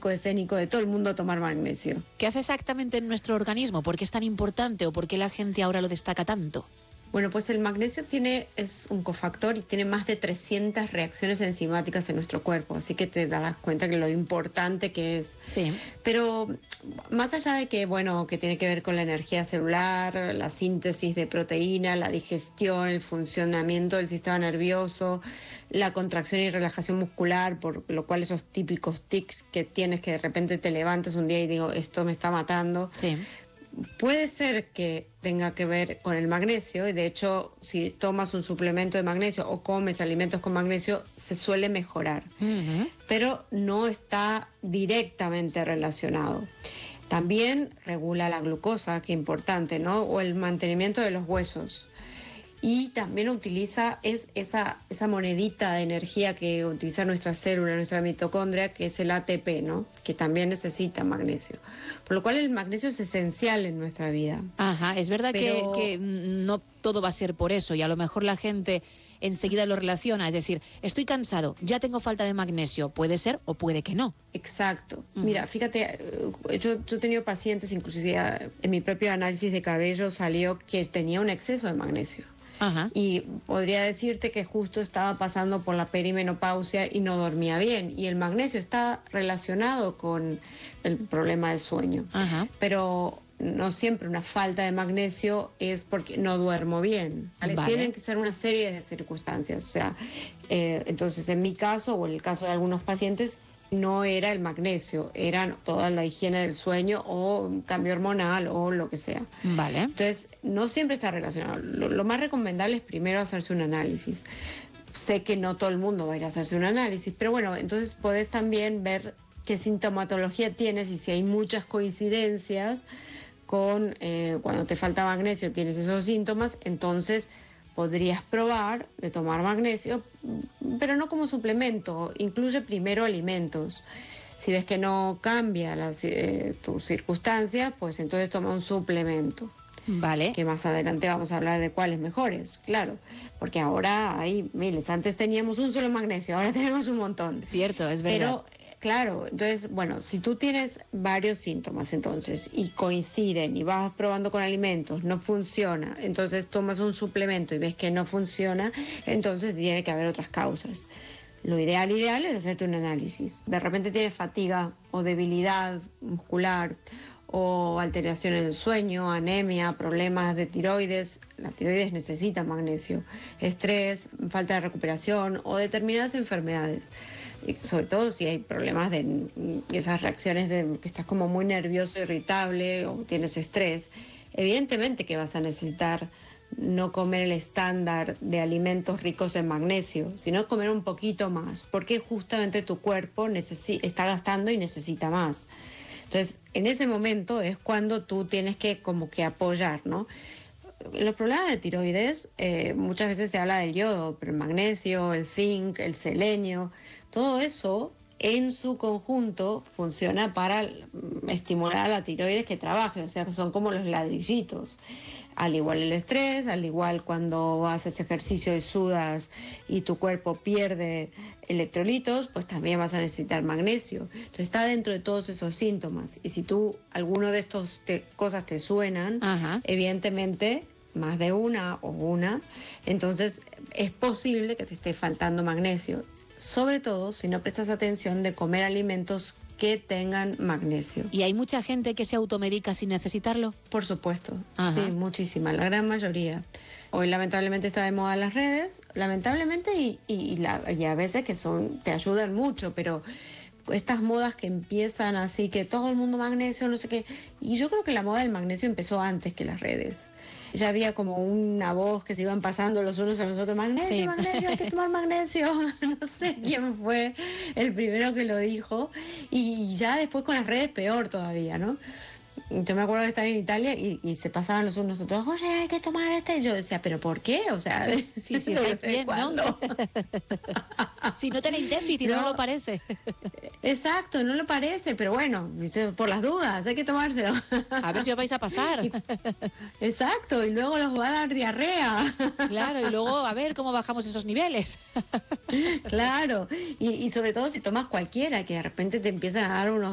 clásico, escénico de todo el mundo tomar magnesio. ¿Qué hace exactamente en nuestro organismo? ¿Por qué es tan importante o por qué la gente ahora lo destaca tanto? Bueno, pues el magnesio es un cofactor y tiene más de 300 reacciones enzimáticas en nuestro cuerpo, así que te darás cuenta que lo importante que es. Sí. Pero más allá de que, bueno, que tiene que ver con la energía celular, la síntesis de proteína, la digestión, el funcionamiento del sistema nervioso, la contracción y relajación muscular, por lo cual esos típicos tics que tienes que de repente te levantas un día y digo, esto me está matando. Sí. Puede ser que tenga que ver con el magnesio y de hecho si tomas un suplemento de magnesio o comes alimentos con magnesio se suele mejorar, pero no está directamente relacionado. También regula la glucosa, que es importante, ¿no? O el mantenimiento de los huesos. Y también utiliza esa monedita de energía que utiliza nuestra célula, nuestra mitocondria, que es el ATP, ¿no? Que también necesita magnesio. Por lo cual el magnesio es esencial en nuestra vida. Ajá, es verdad que no todo va a ser por eso y a lo mejor la gente enseguida lo relaciona, es decir, estoy cansado, ya tengo falta de magnesio, puede ser o puede que no. Exacto. Mira, fíjate, yo he tenido pacientes, inclusive en mi propio análisis de cabello salió que tenía un exceso de magnesio. Ajá. Y podría decirte que justo estaba pasando por la perimenopausia y no dormía bien. Y el magnesio está relacionado con el problema del sueño. Ajá. Pero no siempre una falta de magnesio es porque no duermo bien. ¿Vale? Tienen que ser una serie de circunstancias. O sea, entonces en mi caso o en el caso de algunos pacientes no era el magnesio, eran toda la higiene del sueño o cambio hormonal o lo que sea. Vale. Entonces, no siempre está relacionado. Lo más recomendable es primero hacerse un análisis. Sé que no todo el mundo va a ir a hacerse un análisis, pero bueno, entonces podés también ver qué sintomatología tienes y si hay muchas coincidencias con cuando te falta magnesio, tienes esos síntomas, entonces podrías probar de tomar magnesio, pero no como suplemento, incluye primero alimentos. Si ves que no cambia tu circunstancia, pues entonces toma un suplemento. Vale. Que más adelante vamos a hablar de cuáles mejores, claro, porque ahora hay miles. Antes teníamos un solo magnesio, ahora tenemos un montón. Cierto, es verdad. Pero claro, entonces, bueno, si tú tienes varios síntomas entonces y coinciden y vas probando con alimentos, no funciona, entonces tomas un suplemento y ves que no funciona, entonces tiene que haber otras causas. Lo ideal es hacerte un análisis. De repente tienes fatiga o debilidad muscular o alteraciones del sueño, anemia, problemas de tiroides. La tiroides necesita magnesio, estrés, falta de recuperación o determinadas enfermedades. Y sobre todo si hay problemas de esas reacciones de que estás como muy nervioso, irritable o tienes estrés, evidentemente que vas a necesitar no comer el estándar de alimentos ricos en magnesio, sino comer un poquito más, porque justamente tu cuerpo está gastando y necesita más. Entonces, en ese momento es cuando tú tienes que como que apoyar, ¿no? Los problemas de tiroides, muchas veces se habla del yodo, pero el magnesio, el zinc, el selenio, todo eso en su conjunto funciona para estimular a la tiroides que trabaje, o sea, que son como los ladrillitos. Al igual el estrés, al igual cuando haces ejercicio y sudas y tu cuerpo pierde electrolitos, pues también vas a necesitar magnesio. Entonces está dentro de todos esos síntomas. Y si alguno de estos cosas te suenan, evidentemente más de una, entonces es posible que te esté faltando magnesio. Sobre todo si no prestas atención de comer alimentos que tengan magnesio. ¿Y hay mucha gente que se automedica sin necesitarlo? Por supuesto, sí, muchísima, la gran mayoría. Hoy lamentablemente está de moda las redes, lamentablemente y a veces que te ayudan mucho, pero estas modas que empiezan así, que todo el mundo magnesio, no sé qué, y yo creo que la moda del magnesio empezó antes que las redes. Ya había como una voz que se iban pasando los unos a los otros, magnesio, magnesio, hay que tomar magnesio. No sé quién fue el primero que lo dijo. Y ya después con las redes peor todavía, ¿no? Yo me acuerdo de estar en Italia y se pasaban los unos a los otros, oye, hay que tomar este. Y yo decía, ¿pero por qué? O sea, sí, estáis bien, ¿no? Si no tenéis déficit, no lo parece. Exacto, no lo parece, pero bueno, dice, por las dudas, hay que tomárselo. A ver si os vais a pasar. Exacto, y luego los va a dar diarrea. Claro, y luego a ver cómo bajamos esos niveles. Claro, y sobre todo si tomas cualquiera, que de repente te empiezan a dar unos